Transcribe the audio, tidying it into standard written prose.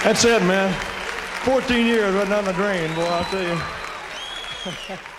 That's it, man. 14 years right down the drain, boy, I'll tell you.